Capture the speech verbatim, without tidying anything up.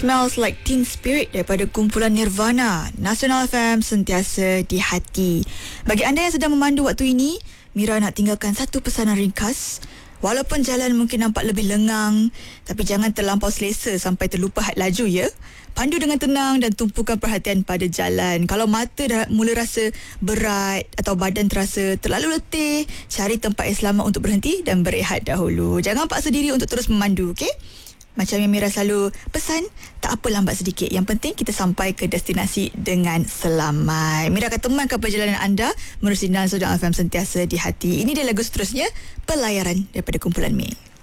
Smells Like Teen Spirit daripada kumpulan Nirvana. Nasional F M, sentiasa di hati. Bagi anda yang sedang memandu waktu ini, Mira nak tinggalkan satu pesanan ringkas. Walaupun jalan mungkin nampak lebih lengang, tapi jangan terlampau selesa sampai terlupa had laju ya. Pandu dengan tenang dan tumpukan perhatian pada jalan. Kalau mata dah mula rasa berat atau badan terasa terlalu letih, cari tempat yang selamat untuk berhenti dan berehat dahulu. Jangan paksa diri untuk terus memandu, okey? Macam yang Mira selalu pesan, tak apa lambat sedikit. Yang penting kita sampai ke destinasi dengan selamat. Mira akan temankan perjalanan anda menerusi Nasional F M, sentiasa di hati. Ini dia lagu seterusnya, Pelayaran daripada kumpulan Mei.